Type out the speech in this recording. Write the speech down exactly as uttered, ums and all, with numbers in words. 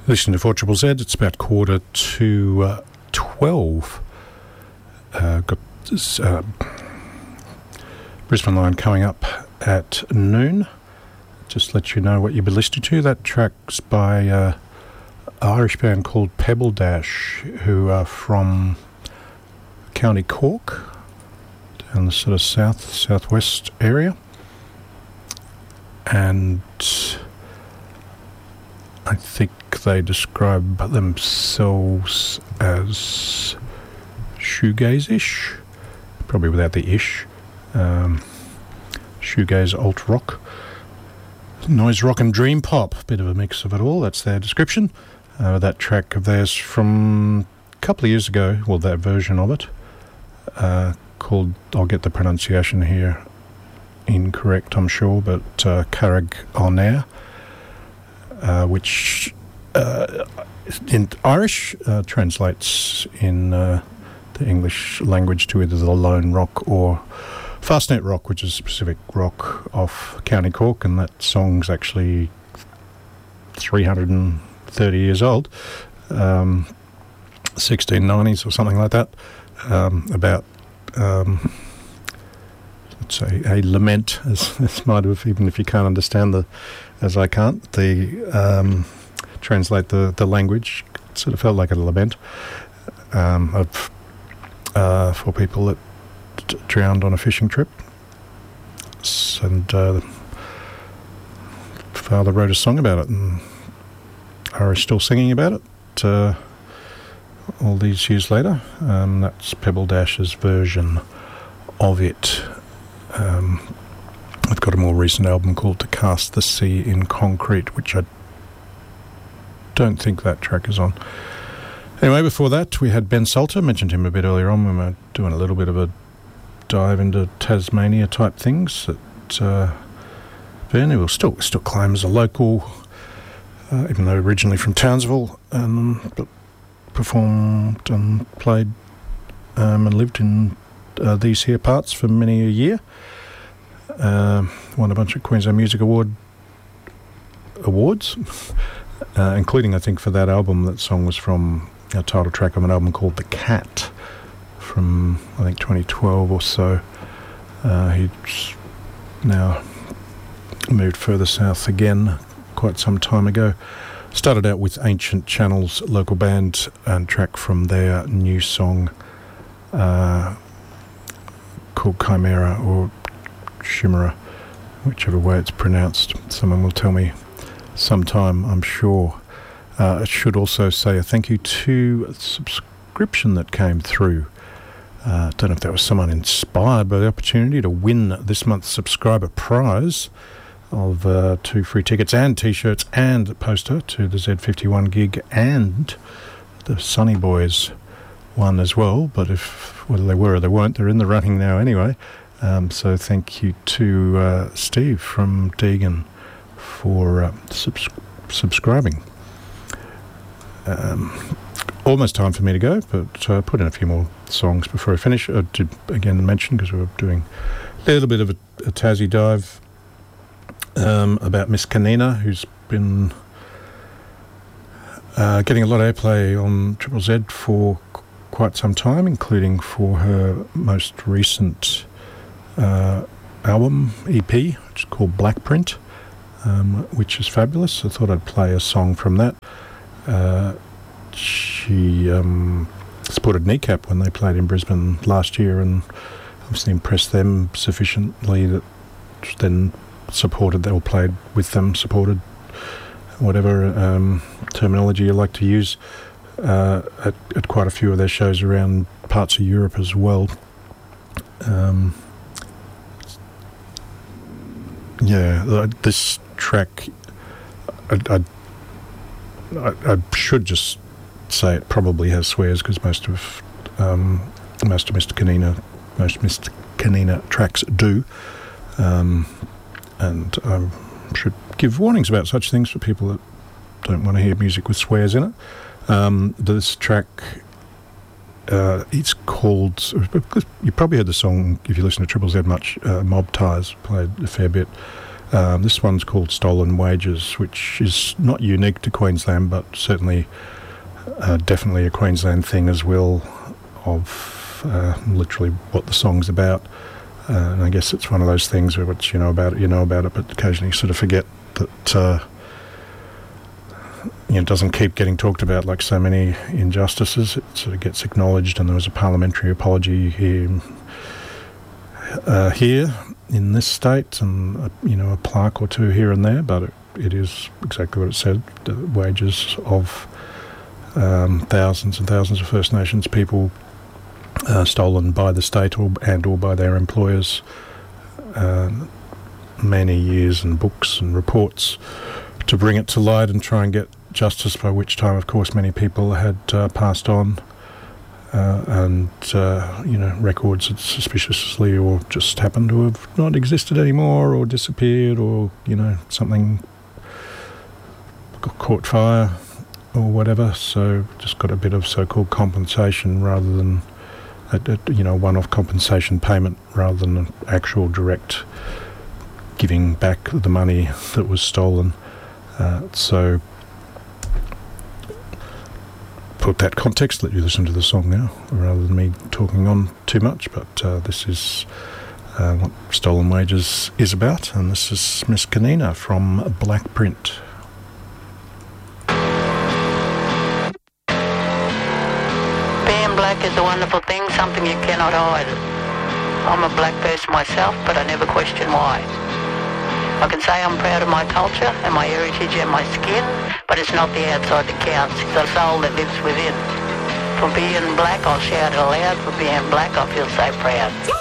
Listening to four Z Z, it's about quarter to uh, twelve. Uh, got this uh, Brisbane line coming up at noon. Just let you know what you'll be listening to. That track's by uh, an Irish band called Pebble Dash, who are from County Cork, down the sort of south, southwest area. And I think they describe themselves as shoegaze-ish, probably without the ish. Um, shoegaze, alt rock, noise rock and dream pop, bit of a mix of it all. That's their description. Uh, that track of theirs from a couple of years ago, well, that version of it, uh, called, I'll get the pronunciation here incorrect, I'm sure, but uh, Carreg Onair, uh, which uh, in Irish uh, translates in uh, the English language to either the Lone Rock or Fastnet Rock, which is Pacific rock off County Cork, and that song's actually three hundred thirty years old, um, sixteen nineties or something like that, um, about um, let's say a lament, as, as might have, even if you can't understand the, as I can't, the um, translate the, the language. It sort of felt like a lament um, of uh, for people that d- drowned on a fishing trip. S- and uh, father wrote a song about it, and Irish still singing about it uh, all these years later. Um, that's Pebble Dash's version of it. Um, I've got a more recent album called To Cast the Sea in Concrete, which I don't think that track is on. Anyway, before that, we had Ben Salter. Mentioned him a bit earlier on when we were doing a little bit of a dive into Tasmania type things. That uh, Ben, who will still, still claims a local, uh, even though originally from Townsville, um, but performed and played um, and lived in uh, these here parts for many a year. Uh, won a bunch of Queensland Music Award awards, uh, including, I think, for that album, that song was from a title track of an album called The Cat from, I think, twenty twelve or so. Uh, he's now moved further south again quite some time ago. Started out with Ancient Channels, local band, and track from their new song uh, called Chimera or Chimera, whichever way it's pronounced. Someone will tell me sometime, I'm sure. Uh, I should also say a thank you to a subscription that came through. I uh, don't know if that was someone inspired by the opportunity to win this month's subscriber prize of uh, two free tickets and T-shirts and a poster to the Z fifty-one gig and the Sunny Boys one as well. But if whether they were or they weren't, they're in the running now anyway. Um, so thank you to uh, Steve from Deegan for uh, subs- subscribing. Um, almost time for me to go, but I uh, put in a few more songs before I finish. I did again mention, because we were doing a little bit of a, a Tassie dive um, about Miss Kanina, who's been uh, getting a lot of airplay on Triple Z for qu- quite some time, including for her most recent Uh, album, E P, which is called Blackprint, um, which is fabulous. I thought I'd play a song from that. Uh, she um, supported Kneecap when they played in Brisbane last year, and obviously impressed them sufficiently that then supported, they all played with them, supported, whatever um, terminology you like to use, uh, at, at quite a few of their shows around parts of Europe as well. Um, Yeah, this track, I, I, I, I should just say it probably has swears, because most of um, most of Mister Kanina, most Mister Kanina tracks do, um, and I should give warnings about such things for people that don't want to hear music with swears in it. Um, this track, uh, it's called, you probably heard the song if you listen to Triple Z much, uh, Mob Ties, played a fair bit. Um, this one's called Stolen Wages, which is not unique to Queensland, but certainly uh, definitely a Queensland thing as well, of uh, literally what the song's about. Uh, and I guess it's one of those things where once you know about it, you know about it, but occasionally you sort of forget that uh, you know, it doesn't keep getting talked about like so many injustices. It sort of gets acknowledged, and there was a parliamentary apology here, uh, here in this state, and a, you know, a plaque or two here and there, but it, it is exactly what it said: the wages of um, thousands and thousands of First Nations people uh, stolen by the state or and or by their employers. Uh, many years and books and reports to bring it to light and try and get justice, by which time, of course, many people had uh, passed on, uh, and uh, you know, records had suspiciously or just happened to have not existed anymore, or disappeared, or you know, something got caught fire or whatever. So just got a bit of so-called compensation rather than a, a, you know, one-off compensation payment rather than an actual direct giving back the money that was stolen. Uh, so put that context, let you listen to the song now rather than me talking on too much, but uh, this is uh, what Stolen Wages is about, and this is Miss Kanina from Black Print. Being black is a wonderful thing, something you cannot hide. I'm a black person myself, but I never question why. I can say I'm proud of my culture and my heritage and my skin, but it's not the outside that counts, it's the soul that lives within. For being black, I'll shout it aloud. For being black, I feel so proud.